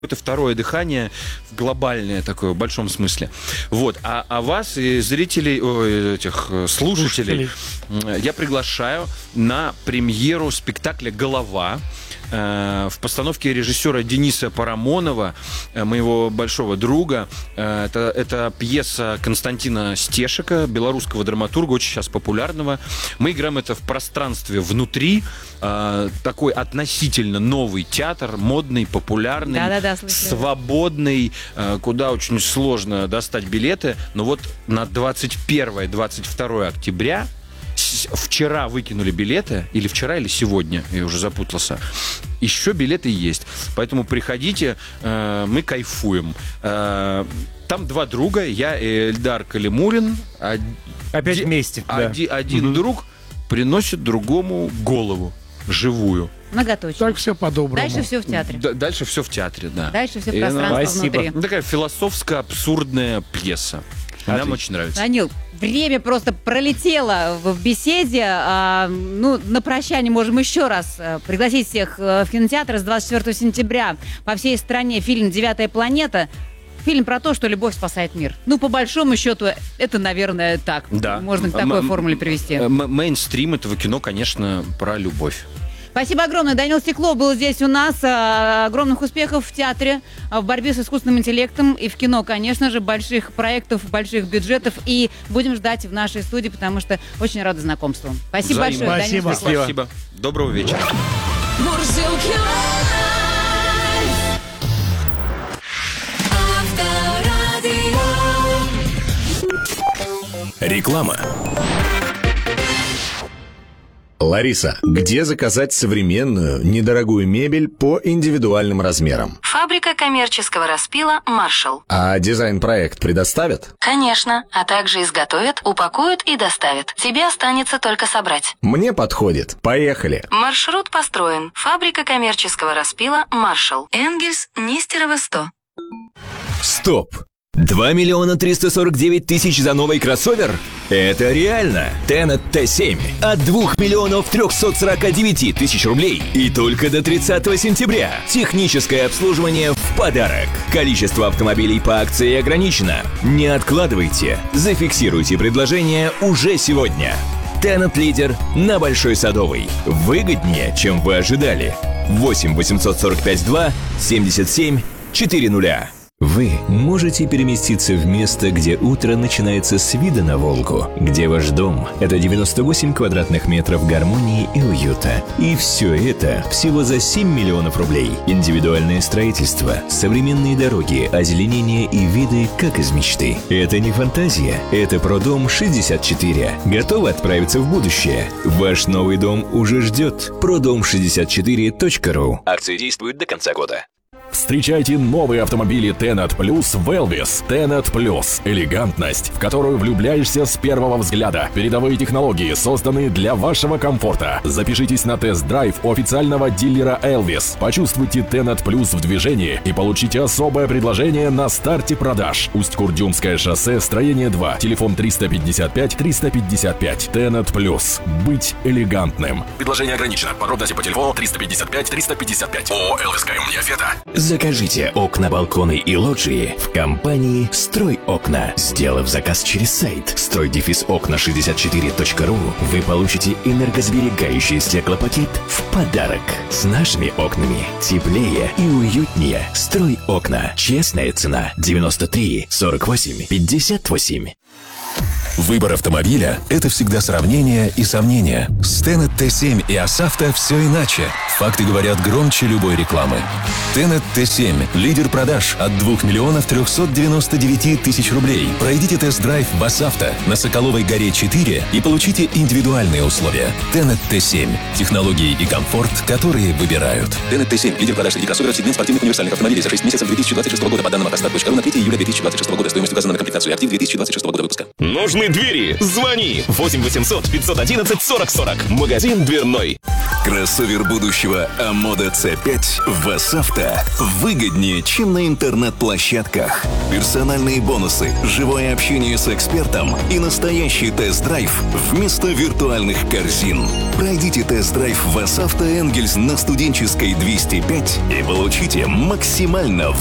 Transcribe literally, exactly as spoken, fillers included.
Это второе дыхание, глобальное такое, в большом смысле. Вот. А, а вас и зрителей, ой, этих слушателей, слушателей я приглашаю на премьеру спектакля «Голова» в постановке режиссера Дениса Парамонова, моего большого друга. Это, это пьеса Константина Стешика, белорусского драматурга, очень сейчас популярного. Мы играем это в пространстве внутри. Такой относительно новый театр, модный, популярный, да-да-да, свободный, куда очень сложно достать билеты. Но вот на двадцать первое - двадцать второе октября вчера выкинули билеты, или вчера, или сегодня, я уже запутался. Еще билеты есть. Поэтому приходите, э, мы кайфуем. Э, там два друга, я и Эльдар Калимулин. Од... Опять Ди... вместе. Оди... Да. Один угу. друг приносит другому голову живую. Многоточие. Так все по-доброму. Дальше все в театре. Д- дальше все в театре, да. Дальше все в пространстве внутри. Такая философско-абсурдная пьеса. Отлично. Нам очень нравится. Данил, время просто пролетело в беседе. А, ну, на прощание можем еще раз пригласить всех в кинотеатр с двадцать четвёртого сентября по всей стране фильм «Девятая планета». Фильм про то, что любовь спасает мир. Ну, по большому счету, это, наверное, так. Да. Можно к такой М- формуле привести. М- мейнстрим этого кино, конечно, про любовь. Спасибо огромное. Данил Стеклов был здесь у нас. Огромных успехов в театре, в борьбе с искусственным интеллектом и в кино, конечно же, больших проектов, больших бюджетов. И будем ждать в нашей студии, потому что очень рада знакомству. Спасибо Взаимно. большое, Спасибо. Данил Стеклов. Спасибо. Доброго вечера. Реклама. Лариса, где заказать современную, недорогую мебель по индивидуальным размерам? Фабрика коммерческого распила «Маршалл». А дизайн-проект предоставят? Конечно, а также изготовят, упакуют и доставят. Тебе останется только собрать. Мне подходит. Поехали. Маршрут построен. Фабрика коммерческого распила «Маршалл». Энгельс, Нестерова, сто. Стоп! два миллиона триста сорок девять тысяч за новый кроссовер? Это реально! Tenet ти семь от двух миллионов трехсот сорока девяти тысяч рублей и только до тридцатого сентября. Техническое обслуживание в подарок. Количество автомобилей по акции ограничено. Не откладывайте. Зафиксируйте предложение уже сегодня. Tenet лидер на Большой Садовой. Выгоднее, чем вы ожидали. восемь восемьсот сорок пять два семьдесят семь четыреста. Вы можете переместиться в место, где утро начинается с вида на Волгу, где ваш дом – это девяносто восемь квадратных метров гармонии и уюта. И все это всего за семь миллионов рублей. Индивидуальное строительство, современные дороги, озеленение и виды, как из мечты. Это не фантазия, это Продом шестьдесят четыре. Готовы отправиться в будущее? Ваш новый дом уже ждет. продом шестьдесят четыре точка ру. Акции действуют до конца года. Встречайте новые автомобили Tenet Plus в Elvis. Tenet Plus – элегантность, в которую влюбляешься с первого взгляда. Передовые технологии, созданные для вашего комфорта. Запишитесь на тест-драйв у официального дилера Elvis. Почувствуйте Tenet Plus в движении и получите особое предложение на старте продаж. Усть-Курдюмское шоссе, строение два. Телефон триста пятьдесят пять триста пятьдесят пять. Tenet Plus. Быть элегантным. Предложение ограничено. Подробности по телефону триста пятьдесят пять триста пятьдесят пять. ООО «Элвис КМ Неофета». Закажите окна, балконы и лоджии в компании «Строй окна». Сделав заказ через сайт строй окна шестьдесят четыре точка ру, вы получите энергосберегающий стеклопакет в подарок. С нашими окнами теплее и уютнее. «Строй окна». Честная цена. девяносто три сорок восемь пятьдесят восемь. Выбор автомобиля – это всегда сравнение и сомнения. С Tenet ти семь и ОСАВТО все иначе. Факты говорят громче любой рекламы. Tenet ти семь – лидер продаж от двух миллионов трехсот девяноста девяти тысяч рублей. Пройдите тест-драйв в ОСАВТО на Соколовой горе четыре и получите индивидуальные условия. Tenet ти семь – технологии и комфорт, которые выбирают. Tenet ти семь – лидер продаж среди кроссоверов, сегмент спортивных универсальных автомобилей за шесть месяцев две тысячи двадцать шестого года по данным автостат точка ру на третьего июля две тысячи двадцать шестого года. Стоимость указана на комплектацию. Актив две тысячи двадцать шестого года выпуска. Нужно Нужны двери? Звони восемь восемьсот пятьсот одиннадцать сорок сорок. Магазин дверной. Кроссовер будущего Амода си пять в Асавто выгоднее, чем на интернет-площадках. Персональные бонусы, живое общение с экспертом и настоящий тест-драйв вместо виртуальных корзин. Пройдите тест-драйв в Асавто Энгельс на Студенческой двести пять и получите максимально